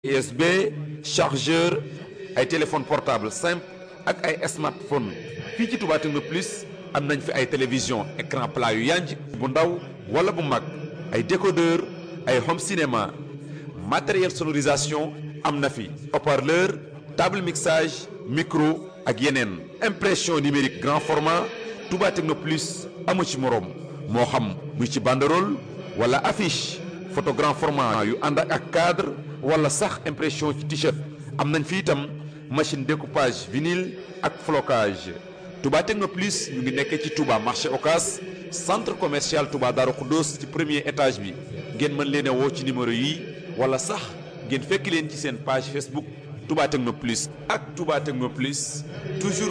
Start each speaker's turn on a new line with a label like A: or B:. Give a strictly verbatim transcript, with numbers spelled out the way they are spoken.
A: U S B chargeur ay téléphone portable simple ak ay smartphone fii ci Touba Techno Plus am nañ fi ay télévision écran plat yu yanj bu ndaw wala bu mag ay décodeur ay home cinéma matériel sonorisation am na fi haut-parleur table mixage micro ak yeneen impression numérique grand format Touba Techno Plus amu ci moroom moo xam muy ci banderole wala affiche photo grand format yu ànd ak cadre wala sax impression ci t-shirt am nañ fi itam machine découpage vinyle ak flocage Touba Techno Plus ñu ngi nekk ci Touba marché Ocas centre commercial Touba Darou Khoudoss ci premier étage bi ngeen mën leen a woo ci numéro yi wala sax ngeen fekk leen ci seen page Facebook Touba Techno Plus ak Touba Techno Plus toujours